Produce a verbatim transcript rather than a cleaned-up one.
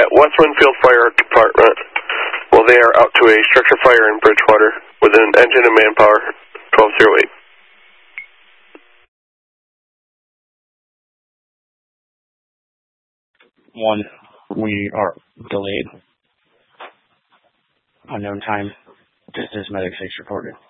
West Winfield Fire Department. Well, they are out to a structure fire in Bridgewater with an engine and manpower, twelve oh eight. One, we are delayed. Unknown time. This is Medic six reported.